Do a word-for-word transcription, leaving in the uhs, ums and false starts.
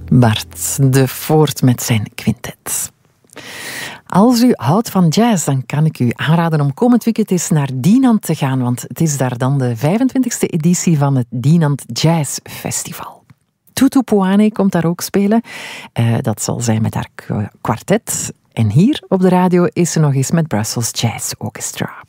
Bart de Voort met zijn quintet. Als u houdt van jazz, dan kan ik u aanraden om komend weekend eens naar Dinant te gaan, want het is daar dan de vijfentwintigste editie van het Dinant Jazz Festival. Tutu Puane komt daar ook spelen. Uh, dat zal zijn met haar kwartet. En hier op de radio is ze nog eens met Brussels Jazz Orchestra.